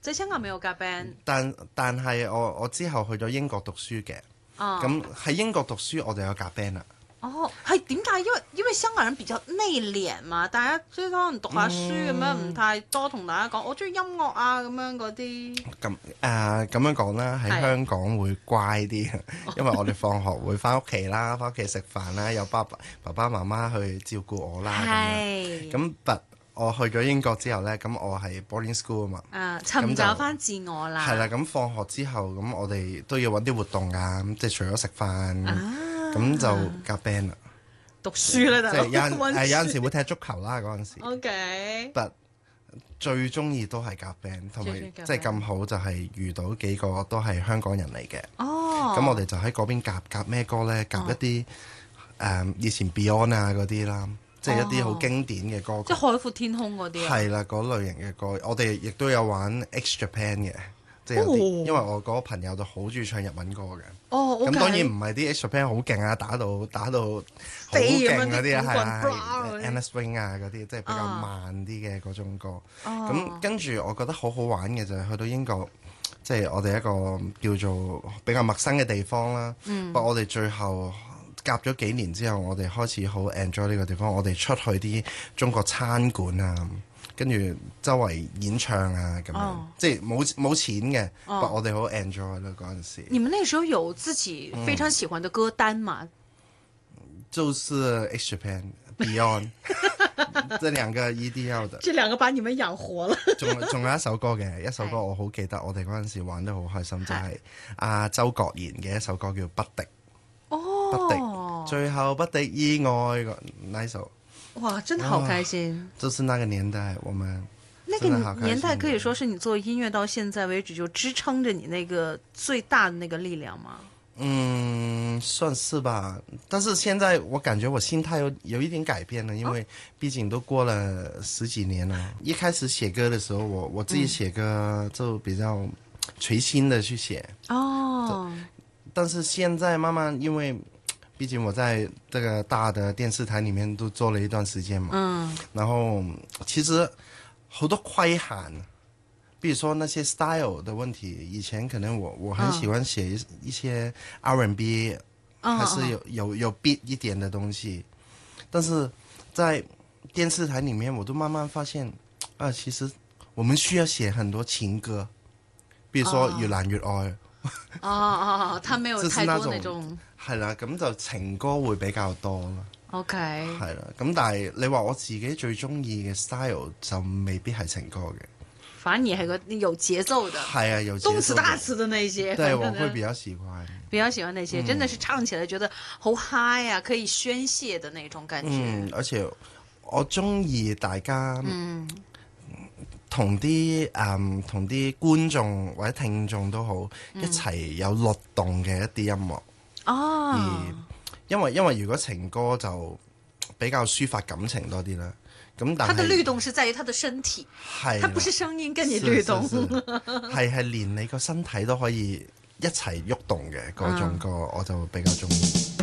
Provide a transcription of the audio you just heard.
在香港沒有夾 band。 但係我之後去咗英國讀書嘅，咁喺英國讀書我哋有夾 band 啦。 哦，係點解？因為香港人比較內斂嘛，大家即係可能讀下書咁樣，唔太多同大家講我中意音樂啊咁樣嗰啲。 咁樣講啦，喺香港會乖啲，因為我哋放學會翻屋企啦，翻屋企食飯啦，有爸爸媽媽去照顧我啦咁樣。咁但我去咗英國之後咧，咁我係 boarding school 啊嘛， 尋找翻自我啦。 係啦，咁放學之後咁我哋都要揾啲活動啊，咁即係除咗食飯。咁就夾 band 啦， 讀書啦， 即係有陣時會踢足球啦嗰陣時。 OK， 但最中意都係夾 band， 同埋即係咁好就係遇到幾個都係香港人嚟嘅。 哦， 咁我哋就喺嗰邊夾咩歌咧？夾一啲以前 Beyond 啊嗰啲啦，即係一啲好經典嘅歌曲。 即係海闊天空嗰啲啊。 係啦，嗰類型嘅歌，我哋亦都有玩 X Japan 嘅。即係有啲，因為我嗰個朋友就好中意唱日文歌嘅。 哦，咁當然唔係啲 X Japan 好勁啊，打到好勁嗰啲啊，係啦，Anna Swing 啊嗰啲，即係比較慢啲嘅嗰種歌。咁跟住我覺得好好玩嘅就係去到英國，即係我哋一個叫做比較陌生嘅地方啦。不過我哋最後夾咗幾年之後，我哋開始好 enjoy 呢個地方。我哋出去啲中國餐館啊。跟住周圍演唱啊咁樣，即係冇錢嘅，不過我哋好 enjoy 咯嗰陣時。 你們那時候有自己非常喜歡的歌單嗎？ 就是 X Japan、Beyond 這兩個一定要的。 這兩個把你們養活了。 仲有一首歌嘅，一首歌我好記得，我哋嗰陣時玩得好開心，就係阿周國賢嘅一首歌叫《不敵》。 哦， 不敵，最後不敵意外那一首。 哇，真的好開心！ 就是那個年代，我們那個年代可以說是你做音樂到現在為止就支撐着你那個最大的那個力量嗎？ 算是吧。但是現在我感覺我心態有一點改變了，因為畢竟都過了10幾年了。一開始寫歌的時候，我自己寫歌就比較隨心的去寫。哦。但是現在慢慢因為。畢竟我在這個大的電視台裏面都做了一段時間嘛，然後其實好多規限，比如說那些 style 的問題，以前可能我很喜歡寫一些 R&B，還是有 beat 一點的東西，但是在電視台裏面我都慢慢發現，其實我們需要寫很多情歌，比如說越難越愛。 他沒有太多那種係啦，咁就情歌會比較多啦。 OK， 係啦，咁但係你話我自己最中意嘅 style 就未必係情歌嘅， 反而係個有節奏的， 係啊，有節奏動詞大詞的那些。 對，我會比較喜歡， 那些，真的是唱起來覺得好 high 啊，可以宣洩的那種感覺。 而且我中意大家同啲觀眾或者聽眾都好，一齊有律動嘅一啲音樂。因為如果情歌就比較抒發感情多啲啦。咁但係，它的律動是在於它的身體，係，它不是聲音跟你律動，係連你個身體都可以一齊喐動嘅嗰種歌，我就比較中意。